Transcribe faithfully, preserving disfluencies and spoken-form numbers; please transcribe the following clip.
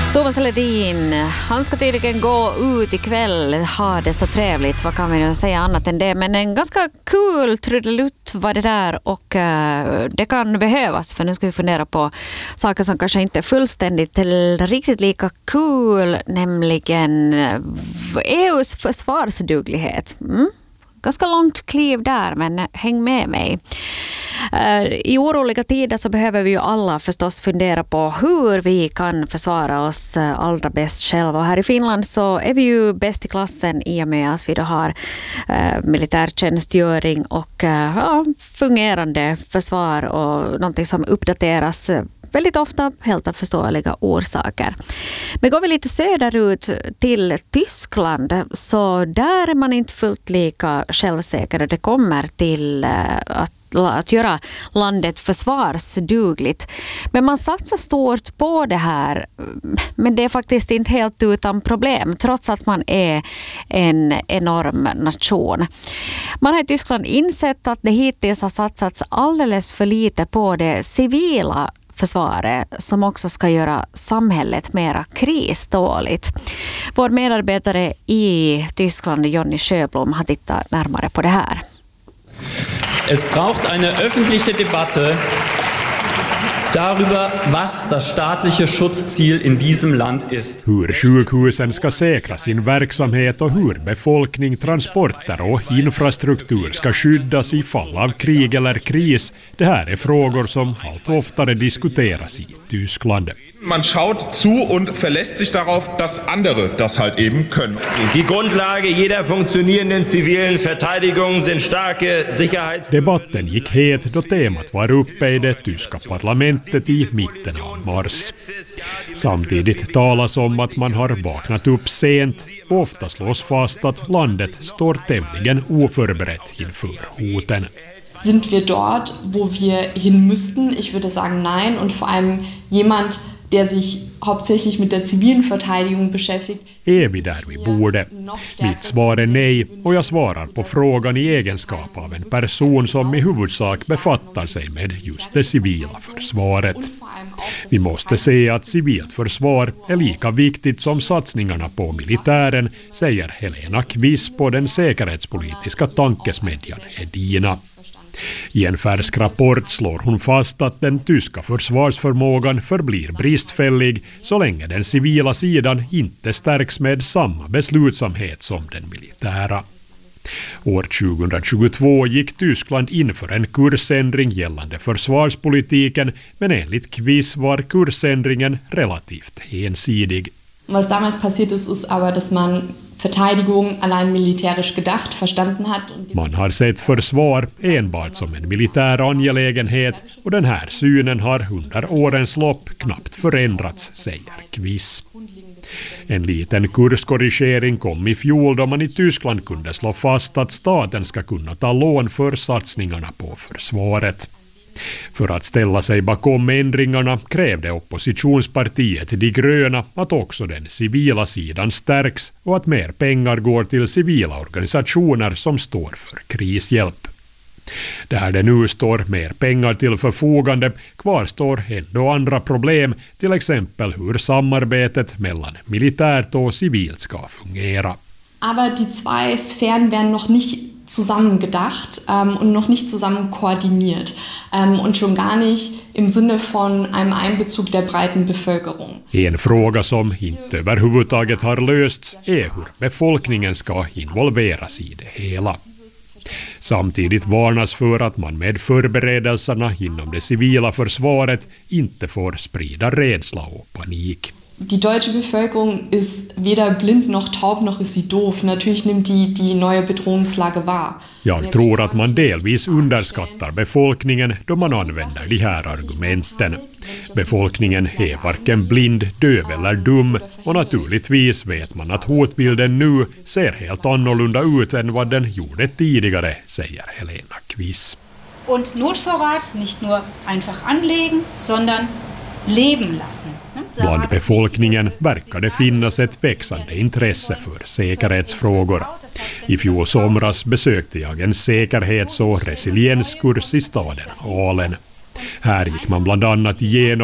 Thomas Ledin, han ska tydligen gå ut ikväll, ha det så trevligt, vad kan vi nu säga annat än det, men en ganska kul trudelutt var det där och uh, det kan behövas, för nu ska vi fundera på saker som kanske inte är fullständigt eller riktigt lika kul, nämligen E U:s försvarsduglighet. Mm? Ganska långt kliv där, men häng med mig. I oroliga tider så behöver vi ju alla förstås fundera på hur vi kan försvara oss allra bäst själva. Och här i Finland så är vi ju bäst i klassen i och med att vi då har eh, militärtjänstgöring och eh, ja, fungerande försvar och någonting som uppdateras väldigt ofta helt av förståeliga orsaker. Men går vi lite söderut till Tyskland så där är man inte fullt lika självsäker. Det kommer till att att göra landet försvarsdugligt. Men man satsar stort på det här, men det är faktiskt inte helt utan problem, trots att man är en enorm nation. Man har i Tyskland insett att det hittills har satsats alldeles för lite på det civila försvaret som också ska göra samhället mera kriståligt. Vår medarbetare i Tyskland, Jonny Sjöblom, har tittat närmare på det här. Es braucht eine öffentliche Debatte darüber, was das staatliche Schutzziel in diesem Land ist. Hur sjukhusen ska säkra sin verksamhet och hur befolkning, transporter och infrastruktur ska skyddas i fall av krig eller kris. Det här är frågor som allt oftare diskuteras i Tyskland. Man schaut zu und verlässt sich darauf, dass andere das halt eben können. Die Grundlage jeder funktionierenden zivilen Verteidigung sind starke Sicherheits... Debatten gick het då temat var uppe i det tyska parlamentet i mitten av mars. Samtidigt talas om att man har vaknat upp sent och ofta slås fast att landet står tämligen oförberett inför hoten. Sind wir dort, wo wir hin müssten? Ich würde sagen nein, und vor allem jemand, der sich hauptsächlich mit der civilen Verteidigung beschäftigt. Är vi där vi borde? Mitt svar är nej, och jag svarar på frågan i egenskap av en person som i huvudsak befattar sig med just det civila försvaret. Vi måste se att civilt försvar är lika viktigt som satsningarna på militären, säger Helena Kviss på den säkerhetspolitiska tankesmedjan Hedina. I en färsk rapport slår hon fast att den tyska försvarsförmågan förblir bristfällig så länge den civila sidan inte stärks med samma beslutsamhet som den militära. År tjugohundratjugotvå gick Tyskland in för en kursändring gällande försvarspolitiken, men enligt Kviss var kursändringen relativt ensidig. Was damals passiert ist, ist aber, dass man Verteidigung allein militärisch gedacht verstanden hat. Man har sett försvar enbart som en militär angelägenhet, och den här synen har under årens lopp knappt förändrats, säger Kviss. En liten kurskorrigering kom i fjol då man i Tyskland kunde slå fast att staten ska kunna ta lån för satsningarna på försvaret. För att ställa sig bakom ändringarna krävde oppositionspartiet De gröna att också den civila sidan stärks och att mer pengar går till civila organisationer som står för krishjälp. Där det nu står mer pengar till förfogande kvarstår ändå andra problem, till exempel hur samarbetet mellan militärt och civilt ska fungera. Aber die zwei Sphären werden noch nicht zusammengedacht ähm, und noch nicht zusammen koordiniert ähm, und schon gar nicht im Sinne von einem Einbezug der breiten Bevölkerung. En fråga som inte överhuvudtaget har lösts är hur befolkningen ska involveras i det hela. Samtidigt varnas för att man med förberedelserna inom det civila försvaret inte får sprida rädsla och panik. Die deutsche Bevölkerung ist weder blind noch taub noch ist sie doof. Natürlich nimmt die die neue Bedrohungslage wahr. Jag tror att man delvis underskattar befolkningen då man använder de här argumenten. Befolkningen är varken blind, döv eller dum, och naturligtvis vet man att hotbilden nu ser helt annorlunda ut än vad den gjorde tidigare, säger Helena Kviss. Und Notvorrat nicht nur einfach anlegen, sondern leben lassen. Bland befolkningen verkar det finnas ett växande intresse för säkerhetsfrågor. I fjol somras besökte jag en säkerhets- och resilienskurs i staden Aalen. Här gick man bland annat igenom